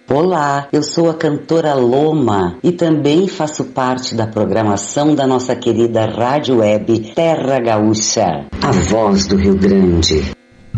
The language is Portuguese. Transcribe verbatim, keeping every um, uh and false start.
Olá, eu sou a cantora Loma e também faço parte da programação da nossa querida rádio web Terra Gaúcha, a voz do Rio Grande.